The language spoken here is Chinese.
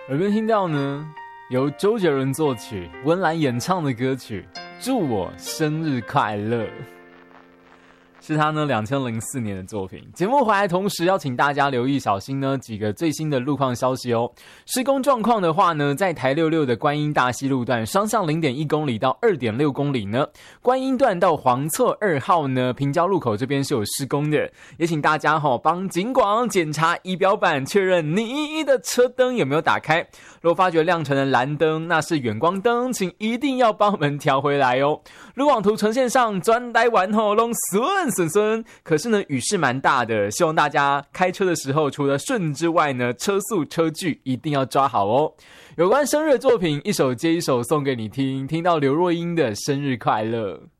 耳边听到呢，由周杰伦作曲、温岚演唱的歌曲《祝我生日快乐》。是他呢2004年的作品。节目回来同时要请大家留意小心呢几个最新的路况消息哦。施工状况的话呢，在台66的观音大溪路段双向 0.1 公里到 2.6 公里呢，观音段到黄厝2号呢平交路口这边是有施工的，也请大家帮警广检查仪表板，确认你的车灯有没有打开。如果发觉亮成的蓝灯那是远光灯，请一定要帮我们调回来哦。路网图呈现上专台完后拢顺，可是呢雨势蛮大的，希望大家开车的时候除了顺之外呢，车速车距一定要抓好哦。有关生日的作品一首接一首送给你听，听到刘若英的生日快乐。